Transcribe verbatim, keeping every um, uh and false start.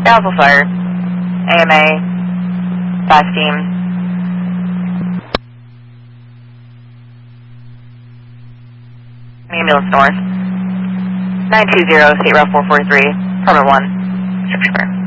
Council Fire, A M A, fast team. Ambulance North. nine two zero, State Route four four three, Apartment one, Structure Square.